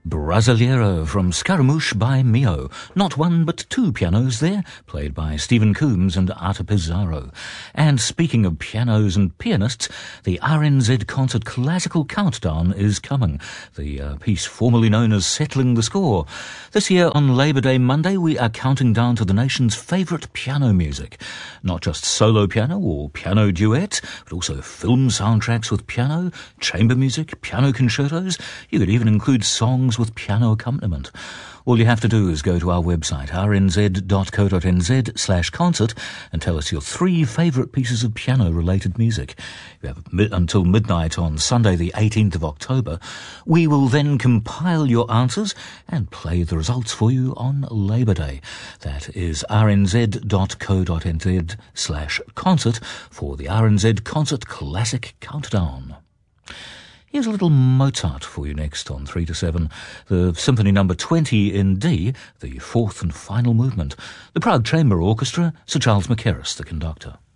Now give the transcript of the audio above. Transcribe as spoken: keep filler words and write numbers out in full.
Brasileiro from Scaramouche by Mio. Not one but two pianos there, played by Stephen Coombs and Arta Pizarro. And speaking of pianos and pianists, the R N Z Concert Classical Countdown is coming, the uh, piece formerly known as Settling the Score. This year on Labor Day Monday, we are counting down to the nation's favourite piano music. Not just solo piano or piano duets, but also film soundtracks with piano, chamber music, piano concertos. You could even include songs with piano accompaniment. All you have to do is go to our website, r n z dot co dot n z slash concert, and tell us your three favourite pieces of piano-related music. You have mi- until midnight on Sunday the eighteenth of October. We will then compile your answers and play the results for you on Labor Day. That is r n z dot co dot n z slash concert for the R N Z Concert Classic Countdown. Here's a little Mozart for you next on three to seven. The Symphony Number twenty in D, the fourth and final movement. The Prague Chamber Orchestra, Sir Charles Mackerras, the conductor.